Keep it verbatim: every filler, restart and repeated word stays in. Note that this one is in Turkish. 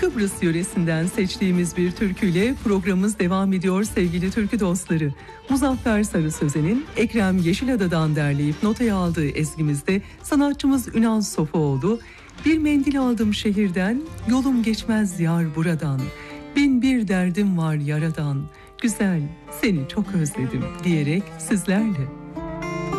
Kıbrıs yöresinden seçtiğimiz bir türküyle programımız devam ediyor sevgili türkü dostları. Muzaffer Sarı Sözen'in Ekrem Yeşilada'dan derleyip notaya aldığı ezgimizde sanatçımız Ünal Sofuoğlu, bir mendil aldım şehirden, yolum geçmez yar buradan, bin bir derdim var yaradan, güzel seni çok özledim diyerek sizlerle.